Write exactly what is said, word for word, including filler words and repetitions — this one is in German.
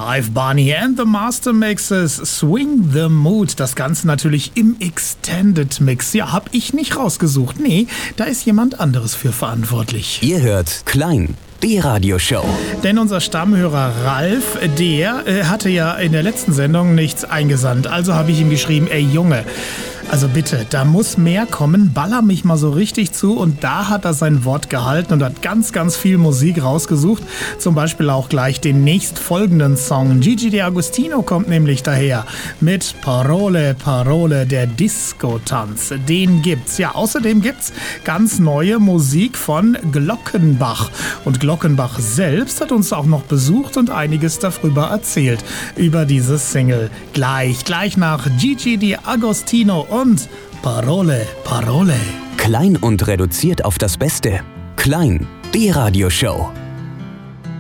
Live Barney and the Master Mixes, Swing the Mood. Das Ganze natürlich im Extended Mix. Ja, hab ich nicht rausgesucht. Nee, da ist jemand anderes für verantwortlich. Ihr hört Klein, die Radioshow. Denn unser Stammhörer Ralf, der äh, hatte ja in der letzten Sendung nichts eingesandt. Also habe ich ihm geschrieben, ey Junge, also bitte, da muss mehr kommen, baller mich mal so richtig zu. Und da hat er sein Wort gehalten und hat ganz, ganz viel Musik rausgesucht. Zum Beispiel auch gleich den nächstfolgenden Song. Gigi D'Agostino kommt nämlich daher mit Parole, Parole, der Disco-Tanz. Den gibt's. Ja, außerdem gibt's ganz neue Musik von Glockenbach. Und Glockenbach selbst hat uns auch noch besucht und einiges darüber erzählt. Über diese Single. Gleich, gleich nach Gigi D'Agostino und Parole, Parole. Klein und reduziert auf das Beste. Klein, die Radioshow.